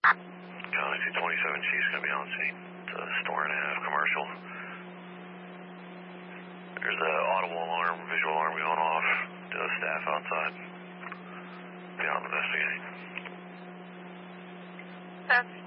Galaxy 27 Chief's going to be on scene. It's a store and a half commercial. There's an audible alarm, visual alarm going off. The staff outside. Be on investigating. That's